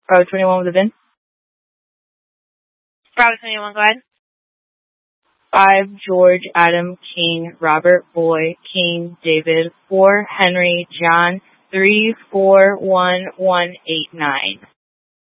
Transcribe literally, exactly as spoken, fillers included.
Bravo twenty-one with a V I N. Bravo twenty-one, go ahead. five, George, Adam, King, Robert, Boy, King, David. four, Henry, John. three, four, one, one, eight, nine.